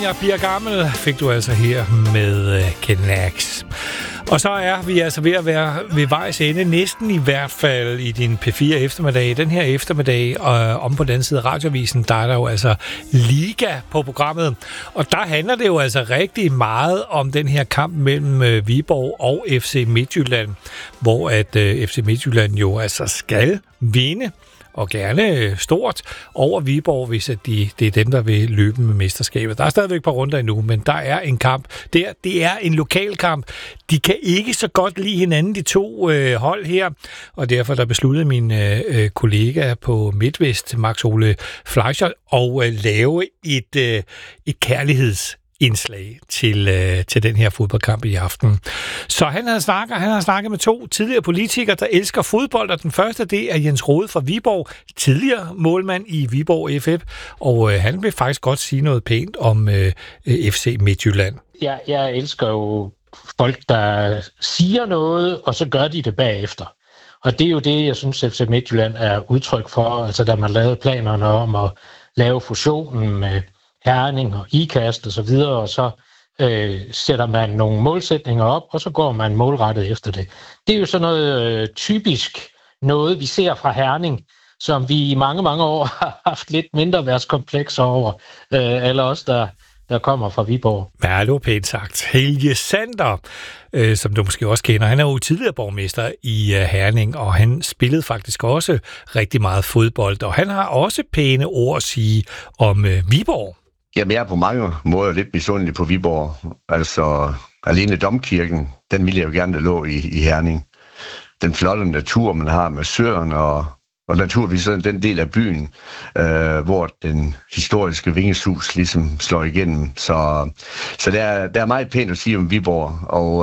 jeg bliver gammel, fik du altså her med Knax. Og så er vi altså ved at være ved vejs ende, næsten i hvert fald i din P4 eftermiddag. Den her eftermiddag, om på den side af Radioavisen, der er der jo altså Liga på programmet. Og der handler det jo altså rigtig meget om den her kamp mellem Viborg og FC Midtjylland, hvor at FC Midtjylland jo altså skal vinde, og gerne stort, over Viborg, hvis at det er dem, der vil løbe med mesterskabet. Der er stadigvæk et par runder endnu, men der er en kamp. Det er en lokalkamp. De kan ikke så godt lide hinanden, de to hold her, og derfor der besluttede min kollega på MidtVest, Max Ole Fleischer, at lave et kærlighedsindslag til den her fodboldkamp i aften. Så han har snakket med to tidligere politikere, der elsker fodbold, og den første, det er Jens Rohde fra Viborg, tidligere målmand i Viborg FF, og han vil faktisk godt sige noget pænt om FC Midtjylland. Jeg elsker jo folk, der siger noget, og så gør de det bagefter. Og det er jo det, jeg synes, FC Midtjylland er udtryk for, altså da man lavede planerne om at lave fusionen med Herning og IKAST og så videre, og så sætter man nogle målsætninger op, og så går man målrettet efter det. Det er jo sådan noget typisk noget, vi ser fra Herning, som vi i mange, mange år har haft lidt mindre værtskomplekser over, alle os, der kommer fra Viborg. Ja, det var pænt sagt. Helge Sander, som du måske også kender, han er jo tidligere borgmester i Herning, og han spillede faktisk også rigtig meget fodbold, og han har også pæne ord at sige om Viborg. Jamen, jeg er på mange måder lidt misundelig på Viborg. Altså, alene Domkirken, den ville jeg jo gerne, der lå i Herning. Den flotte natur, man har med søerne og naturligvis den del af byen, hvor den historiske Vingesus ligesom slår igennem. Så der er meget pænt at sige om Viborg,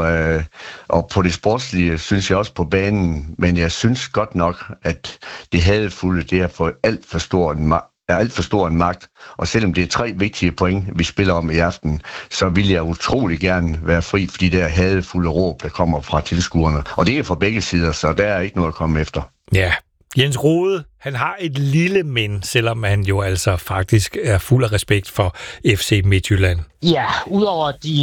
og på det sportslige synes jeg også på banen, men jeg synes godt nok, at det hadefulde, det er for alt for stor en magt, og selvom det er 3 vigtige point, vi spiller om i aften, så vil jeg utrolig gerne være fri for de der hadefulde råb, der kommer fra tilskuerne. Og det er fra begge sider, så der er ikke noget at komme efter. Ja, Jens Rohde, han har et lille men, selvom han jo altså faktisk er fuld af respekt for FC Midtjylland. Ja, udover at de